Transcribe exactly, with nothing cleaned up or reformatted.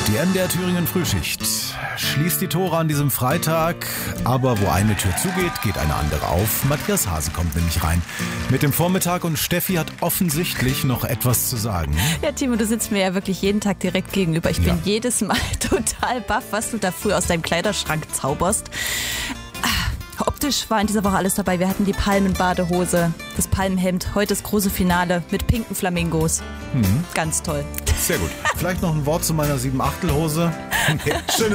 Die M D R Thüringen Frühschicht schließt die Tore an diesem Freitag, aber wo eine Tür zugeht, geht eine andere auf. Matthias Hase kommt nämlich rein mit dem Vormittag und Steffi hat offensichtlich noch etwas zu sagen. Ja, Timo, du sitzt mir ja wirklich jeden Tag direkt gegenüber. Ich bin ja. jedes Mal total baff, was du da früh aus deinem Kleiderschrank zauberst. Optisch war in dieser Woche alles dabei. Wir hatten die Palmenbadehose, das Palmenhemd, heute das große Finale mit pinken Flamingos. Mhm. Ganz toll. Sehr gut. Vielleicht noch ein Wort zu meiner sieben Achtel Hose. Nee, schönes